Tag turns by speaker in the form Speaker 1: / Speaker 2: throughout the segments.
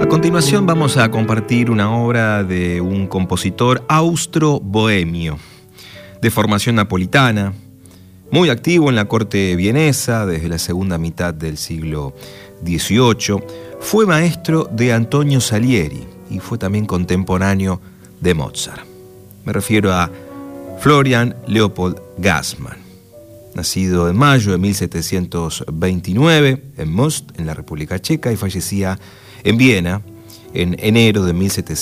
Speaker 1: A continuación vamos a compartir una obra de un compositor austro-bohemio, de formación napolitana, muy activo en la corte vienesa desde la segunda mitad del siglo XVIII. Fue maestro de Antonio Salieri y fue también contemporáneo de Mozart. Me refiero a Florian Leopold Gassmann, nacido en mayo de 1729 en Most, en la República Checa, y fallecía en Viena en enero de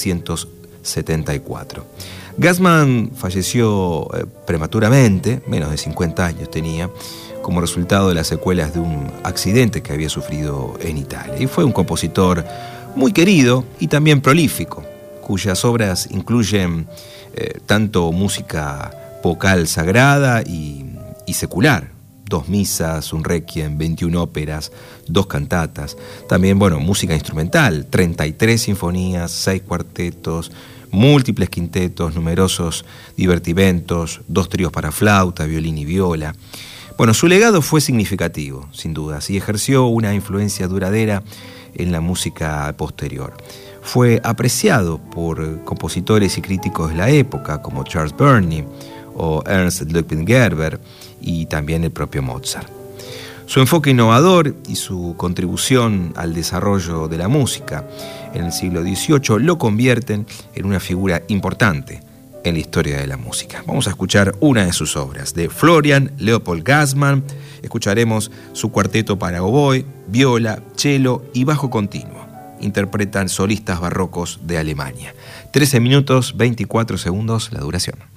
Speaker 1: 1774. Gassmann falleció prematuramente, menos de 50 años tenía, como resultado de las secuelas de un accidente que había sufrido en Italia. Y fue un compositor muy querido y también prolífico, cuyas obras incluyen tanto música vocal sagrada y secular, 2 misas, un requiem, 21 óperas, 2 cantatas. También, música instrumental, 33 sinfonías, 6 cuartetos, múltiples quintetos, numerosos divertimentos, 2 tríos para flauta, violín y viola. Su legado fue significativo, sin dudas, y ejerció una influencia duradera en la música posterior. Fue apreciado por compositores y críticos de la época, como Charles Burney o Ernst Ludwig Gerber, y también el propio Mozart. Su enfoque innovador y su contribución al desarrollo de la música en el siglo XVIII lo convierten en una figura importante en la historia de la música. Vamos a escuchar una de sus obras, de Florian Leopold Gassmann. Escucharemos su cuarteto para oboe, viola, cello y bajo continuo. Interpretan solistas barrocos de Alemania. 13 minutos 24 segundos la duración.